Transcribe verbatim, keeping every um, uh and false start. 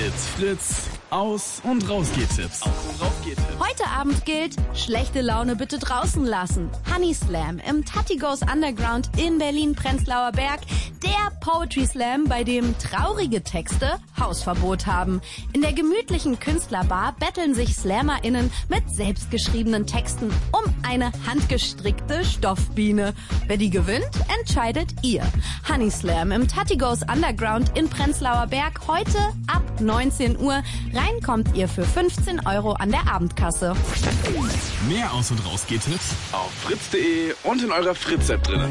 Hits Fritz Aus- und Rausgehtipps. Aus- und Rausgehtipps. Heute Abend gilt, schlechte Laune bitte draußen lassen. Honey Slam im Tati Goes Underground in Berlin-Prenzlauer Berg. Der Poetry Slam, bei dem traurige Texte Hausverbot haben. In der gemütlichen Künstlerbar betteln sich SlammerInnen mit selbstgeschriebenen Texten um eine handgestrickte Stoffbiene. Wer die gewinnt, entscheidet ihr. Honey Slam im Tati Goes Underground in Prenzlauer Berg heute ab neunzehn Uhr. Rein kommt ihr für fünfzehn Euro an der Abendkasse. Mehr Aus- und Rausgehtipps auf fritz punkt de und in eurer Fritz-App drin.